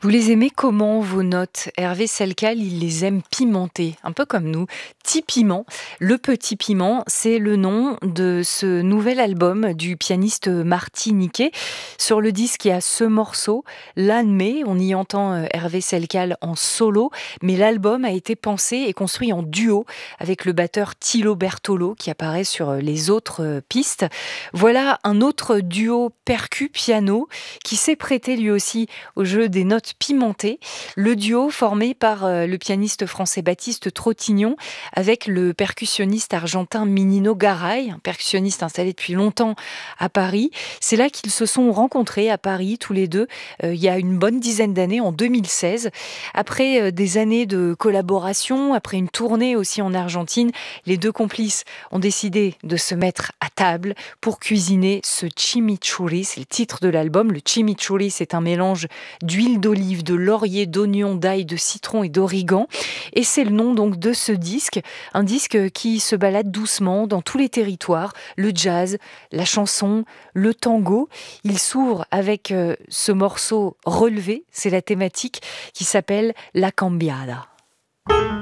Vous les aimez comment vos notes? Hervé Selcal, il les aime pimentées, un peu comme nous. Petit Piment, le petit piment, c'est le nom de ce nouvel album du pianiste martiniquais. Sur le disque, il y a ce morceau, L'Âne Mai. On y entend Hervé Selcal en solo, mais l'album a été pensé et construit en duo avec le batteur Thilo Bertolo qui apparaît sur les autres pistes. Voilà un autre duo percu-piano qui s'est prêté lui aussi au jeu des notes pimentées. Le duo formé par le pianiste français Baptiste Trottignon avec le percussionniste argentin Minino Garay, un percussionniste installé depuis longtemps à Paris. C'est là qu'ils se sont rencontrés à Paris tous les deux il y a une bonne dizaine d'années, en 2016. Après des années de collaboration, après une tournée aussi en Argentine, les deux complices ont décidé de se mettre à table pour cuisiner ce chimichurri. C'est le titre de l'album. Le chimichurri, c'est un mélange d'huile d'olive, de laurier, d'oignon, d'ail, de citron et d'origan. Et c'est le nom donc de ce disque, un disque qui se balade doucement dans tous les territoires, le jazz, la chanson, le tango. Il s'ouvre avec ce morceau relevé, c'est la thématique qui s'appelle La Cambiada.